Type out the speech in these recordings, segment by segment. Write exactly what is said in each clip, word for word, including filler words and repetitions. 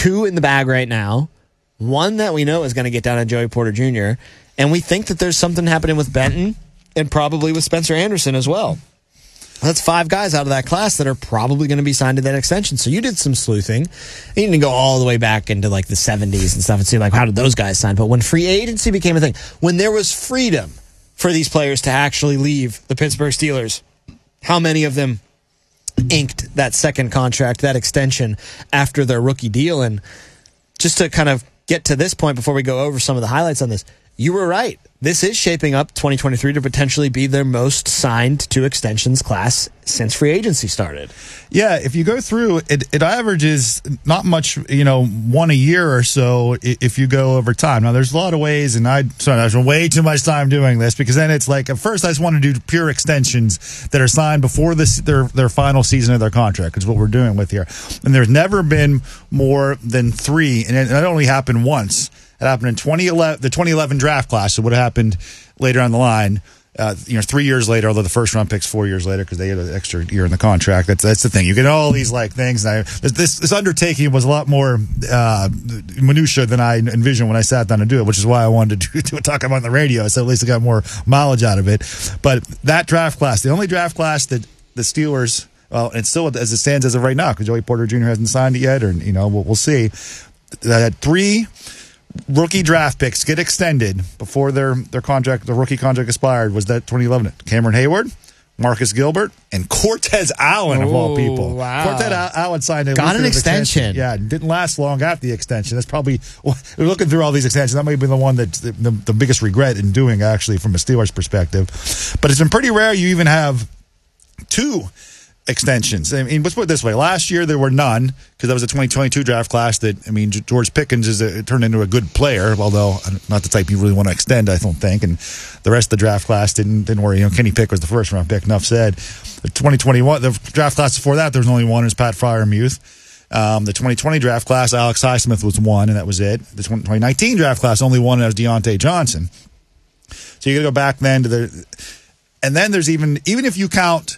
two in the bag right now, one that we know is going to get down on Joey Porter Junior, and we think that there's something happening with Benton and probably with Spencer Anderson as well. That's five guys out of that class that are probably going to be signed to that extension. So you did some sleuthing. You didn't go all the way back into like the seventies and stuff and see like how did those guys sign. But when free agency became a thing, when there was freedom for these players to actually leave the Pittsburgh Steelers, how many of them inked that second contract, that extension after their rookie deal? And just to kind of get to this point before we go over some of the highlights on this, you were right. This is shaping up twenty twenty-three to potentially be their most signed to extensions class since free agency started. Yeah, if you go through, it, it averages not much, you know, one a year or so if you go over time. Now, there's a lot of ways, and I sorry, I spent way too much time doing this because then it's like, at first I just want to do pure extensions that are signed before this their their final season of their contract, which is what we're doing with here. And there's never been more than three, and it, it only happened once. It happened in twenty eleven, the twenty eleven draft class. So it would have happened later on the line, uh, you know, three years later, although the first round pick's four years later because they had an extra year in the contract. That's that's the thing. You get all these like things. And I, this this undertaking was a lot more uh, minutia than I envisioned when I sat down to do it, which is why I wanted to, do, to talk about it on the radio. So at least I got more mileage out of it. But that draft class, the only draft class that the Steelers, well, and still as it stands as of right now, because Joey Porter Junior hasn't signed it yet, or you know, we'll, we'll see. That had three rookie draft picks get extended before their, their contract, the rookie contract expired, was that twenty eleven. Cameron Hayward, Marcus Gilbert, and Cortez Allen, of all people. Wow. Cortez Allen signed a Got an extension. extension. Yeah, didn't last long after the extension. That's probably, well, looking through all these extensions, that might be the one that's the, the, the biggest regret in doing, actually, from a Steelers perspective. But it's been pretty rare you even have two extensions. I mean, let's put it this way. Last year, there were none because that was a twenty twenty-two draft class that, I mean, George Pickens is a, turned into a good player, although not the type you really want to extend, I don't think. And the rest of the draft class didn't didn't worry. You know, Kenny Pick was the first round pick, enough said. The twenty twenty-one, the draft class before that, there was only one, it was Pat Freiermuth. Um, the twenty twenty draft class, Alex Highsmith was one, and that was it. The twenty nineteen draft class, only one, and that was Deontay Johnson. So you got to go back then to the, and then there's even, even if you count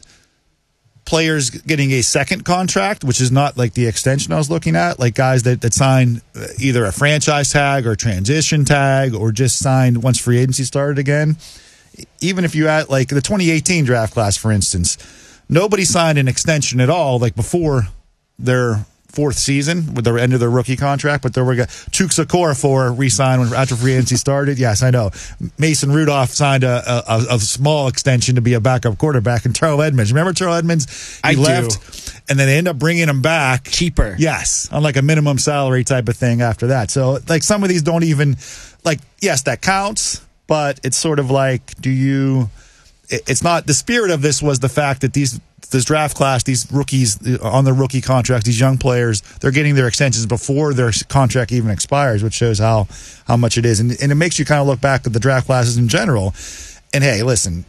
players getting a second contract, which is not like the extension I was looking at, like guys that, that signed either a franchise tag or a transition tag or just signed once free agency started again. Even if you add like the twenty eighteen draft class, for instance, nobody signed an extension at all, like before their fourth season with the end of their rookie contract, but there were Chuks Okorafor re-signed when after free agency started. Yes, I know. Mason Rudolph signed a, a, a small extension to be a backup quarterback, and Terrell Edmonds. Remember Terrell Edmonds? He I left, do. and then they end up bringing him back cheaper. Yes, on like a minimum salary type of thing after that. So like some of these don't even like. Yes, that counts, but it's sort of like, do you? It's not the spirit of this was the fact that these. This draft class, these rookies on their rookie contracts, these young players, they're getting their extensions before their contract even expires, which shows how how much it is. And, and it makes you kind of look back at the draft classes in general. And, hey, listen,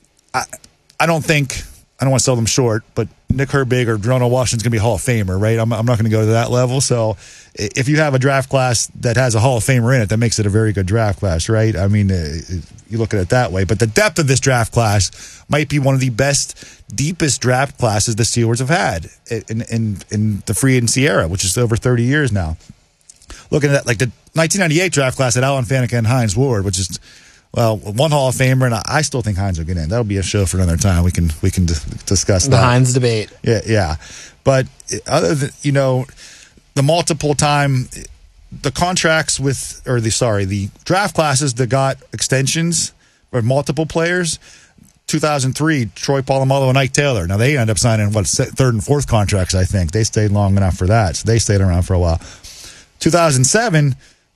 I I don't think – I don't want to sell them short, but Nick Herbig or Darnell Washington's going to be a Hall of Famer, right? I'm, I'm not going to go to that level. So if you have a draft class that has a Hall of Famer in it, that makes it a very good draft class, right? I mean, uh, you look at it that way. But the depth of this draft class might be one of the best, deepest draft classes the Steelers have had in, in, in the free agency era, which is over thirty years now. Looking at like the nineteen ninety-eight draft class at Alan Faneca and Hines Ward, which is, well, one Hall of Famer, and I still think Hines will get in. That'll be a show for another time. We can we can d- discuss the that. The Hines debate. Yeah, yeah. But other than, you know, the multiple time, the contracts with, or the, sorry, the draft classes that got extensions or multiple players, two thousand three, Troy Polamalu and Ike Taylor. Now, they end up signing, what, third and fourth contracts, I think. They stayed long enough for that, so they stayed around for a while. two thousand seven,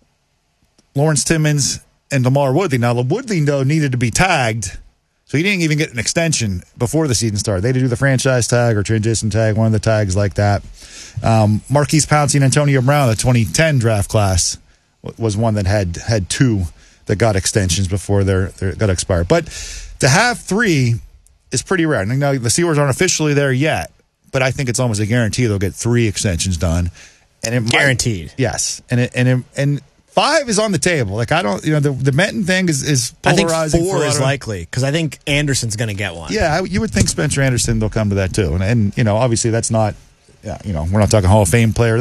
Lawrence Timmons and LaMarr Woodley. Now, Woodley, though, needed to be tagged, so he didn't even get an extension before the season started. They had to do the franchise tag or transition tag, one of the tags like that. Um, Marquise Pouncey and Antonio Brown, the twenty ten draft class, was one that had had two that got extensions before their, their got expired. But to have three is pretty rare. Now, the Steelers aren't officially there yet, but I think it's almost a guarantee they'll get three extensions done. And it Guaranteed. Might, yes. And it, and it, and five is on the table. Like, I don't, you know, the, the Menton thing is, is polarizing. I think four for is likely because I think Anderson's going to get one. Yeah, you would think Spencer Anderson, they'll come to that too. And, and, you know, obviously that's not, yeah, you know, we're not talking Hall of Fame player.